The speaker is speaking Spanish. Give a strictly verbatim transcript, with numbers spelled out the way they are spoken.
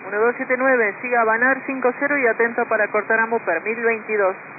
uno dos siete nueve, siga Banar cinco cero y atento para cortar a Muper, mil veintidós.